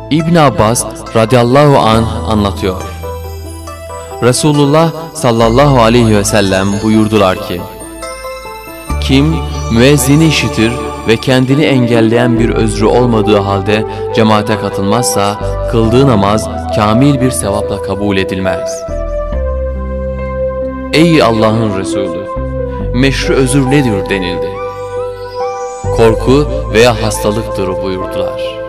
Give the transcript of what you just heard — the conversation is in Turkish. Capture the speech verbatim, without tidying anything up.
İbn Abbas radıyallahu anh anlatıyor. Resulullah sallallahu aleyhi ve sellem buyurdular ki, kim müezzini işitir ve kendini engelleyen bir özrü olmadığı halde cemaate katılmazsa kıldığı namaz kamil bir sevapla kabul edilmez. Ey Allah'ın Resulü! Meşru özür nedir denildi. Korku veya hastalıktır buyurdular.